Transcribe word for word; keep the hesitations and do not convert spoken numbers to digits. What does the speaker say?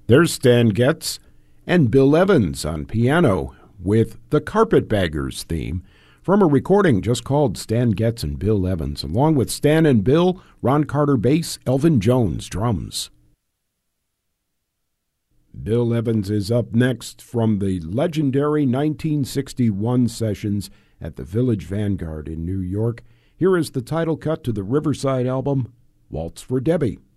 There's Stan Getz and Bill Evans on piano with the Carpetbaggers theme from a recording just called Stan Getz and Bill Evans, along with Stan and Bill, Ron Carter bass, Elvin Jones drums. Bill Evans is up next from the legendary nineteen sixty-one sessions at the Village Vanguard in New York. Here is the title cut to the Riverside album, Waltz for Debbie.